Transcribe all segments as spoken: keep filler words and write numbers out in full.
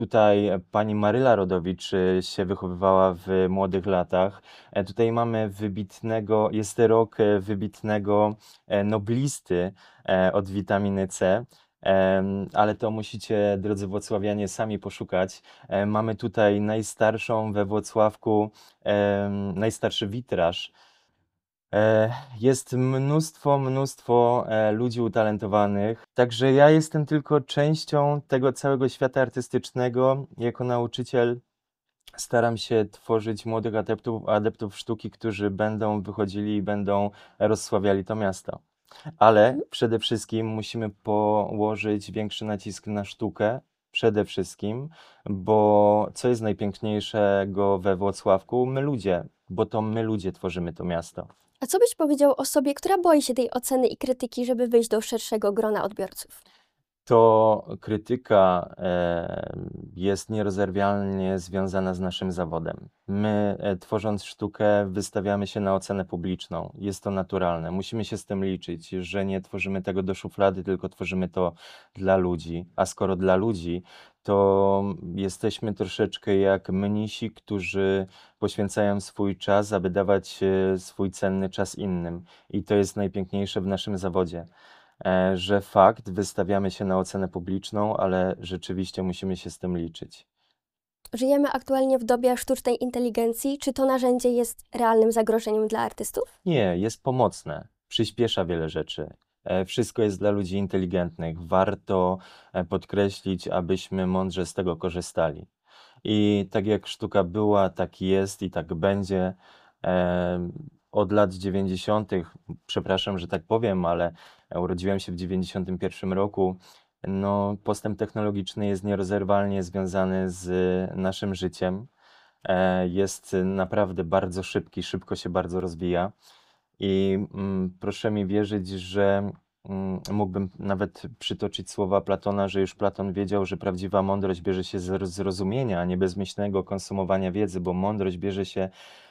Tutaj pani Maryla Rodowicz y, się wychowywała w młodych latach. E, Tutaj mamy wybitnego, jest rok e, wybitnego e, noblisty e, od witaminy C. Em, Ale to musicie, drodzy włocławianie, sami poszukać. E, Mamy tutaj najstarszą we Włocławku, em, najstarszy witraż. E, Jest mnóstwo, mnóstwo e, ludzi utalentowanych. Także ja jestem tylko częścią tego całego świata artystycznego. Jako nauczyciel staram się tworzyć młodych adeptów, adeptów sztuki, którzy będą wychodzili i będą rozsławiali to miasto. Ale Mhm. przede wszystkim musimy położyć większy nacisk na sztukę. Przede wszystkim, bo co jest najpiękniejszego we Włocławku? My ludzie, bo to my ludzie tworzymy to miasto. A co byś powiedział osobie, która boi się tej oceny i krytyki, żeby wyjść do szerszego grona odbiorców? To krytyka e, jest nierozerwalnie związana z naszym zawodem. My, e, tworząc sztukę, wystawiamy się na ocenę publiczną. Jest to naturalne. Musimy się z tym liczyć, że nie tworzymy tego do szuflady, tylko tworzymy to dla ludzi. A skoro dla ludzi, to jesteśmy troszeczkę jak mnisi, którzy poświęcają swój czas, aby dawać e, swój cenny czas innym. I to jest najpiękniejsze w naszym zawodzie, e, że fakt, wystawiamy się na ocenę publiczną, ale rzeczywiście musimy się z tym liczyć. Żyjemy aktualnie w dobie sztucznej inteligencji. Czy to narzędzie jest realnym zagrożeniem dla artystów? Nie, jest pomocne, przyspiesza wiele rzeczy. E, Wszystko jest dla ludzi inteligentnych. Warto e, podkreślić, abyśmy mądrze z tego korzystali. I tak jak sztuka była, tak jest i tak będzie. E, Od lat dziewięćdziesiątych, przepraszam, że tak powiem, ale urodziłem się w dziewięćdziesiątym pierwszym roku. No, postęp technologiczny jest nierozerwalnie związany z naszym życiem. E, Jest naprawdę bardzo szybki, szybko się bardzo rozwija. I mm, proszę mi wierzyć, że mm, mógłbym nawet przytoczyć słowa Platona, że już Platon wiedział, że prawdziwa mądrość bierze się z zrozumienia, a nie bezmyślnego konsumowania wiedzy, bo mądrość bierze się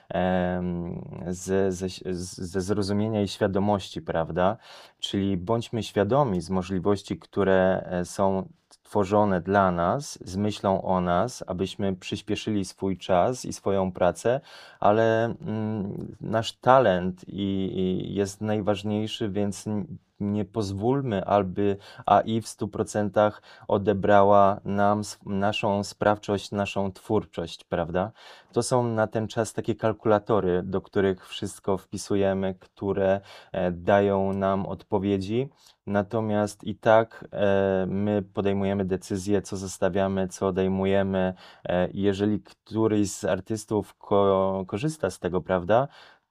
em, ze, ze, ze zrozumienia i świadomości, prawda? Czyli bądźmy świadomi z możliwości, które e, są tworzone dla nas, z myślą o nas, abyśmy przyspieszyli swój czas i swoją pracę, ale mm, nasz talent i, i jest najważniejszy, więc n- nie pozwólmy, aby A I w stu procentach odebrała nam sw- naszą sprawczość, naszą twórczość, prawda? To są na ten czas takie kalkulatory, do których wszystko wpisujemy, które e, dają nam odpowiedzi. Natomiast i tak e, my podejmujemy decyzje, co zostawiamy, co odejmujemy. E, Jeżeli któryś z artystów ko korzysta z tego, prawda,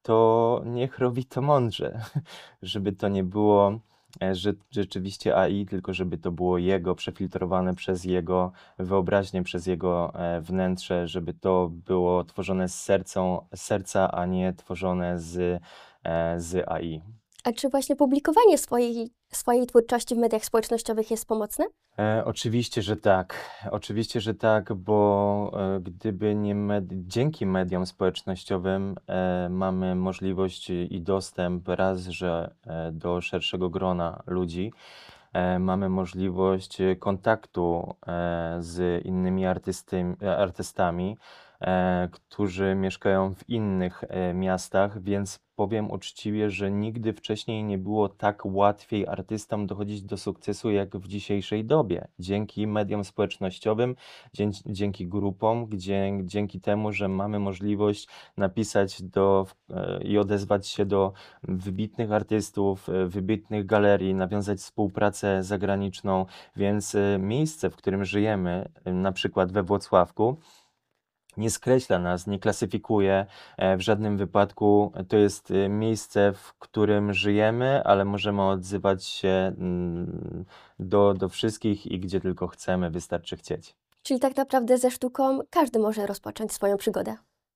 to niech robi to mądrze, żeby to nie było e, że, rzeczywiście A I, tylko żeby to było jego, przefiltrowane przez jego wyobraźnię, przez jego e, wnętrze, żeby to było tworzone z sercą, serca, a nie tworzone z, e, z A I. A czy właśnie publikowanie swojej, swojej twórczości w mediach społecznościowych jest pomocne? E, oczywiście, że tak. Oczywiście, że tak, bo e, gdyby nie med dzięki mediom społecznościowym e, mamy możliwość i dostęp raz, że e, do szerszego grona ludzi, e, mamy możliwość e, kontaktu e, z innymi artystym, e, artystami, e, którzy mieszkają w innych e, miastach, więc powiem uczciwie, że nigdy wcześniej nie było tak łatwiej artystom dochodzić do sukcesu jak w dzisiejszej dobie. Dzięki mediom społecznościowym, dzięki, dzięki grupom, gdzie, dzięki temu, że mamy możliwość napisać do, e, i odezwać się do wybitnych artystów, e, wybitnych galerii, nawiązać współpracę zagraniczną, więc e, miejsce, w którym żyjemy, e, na przykład we Włocławku, nie skreśla nas, nie klasyfikuje e, w żadnym wypadku. To jest e, miejsce, w którym żyjemy, ale możemy odzywać się mm, do, do wszystkich i gdzie tylko chcemy, wystarczy chcieć. Czyli tak naprawdę ze sztuką każdy może rozpocząć swoją przygodę.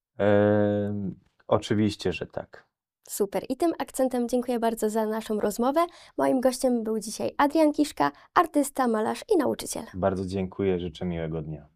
Em, Oczywiście, że tak. Super. I tym akcentem dziękuję bardzo za naszą rozmowę. Moim gościem był dzisiaj Adrian Kiszka, artysta, malarz i nauczyciel. Bardzo dziękuję, życzę miłego dnia.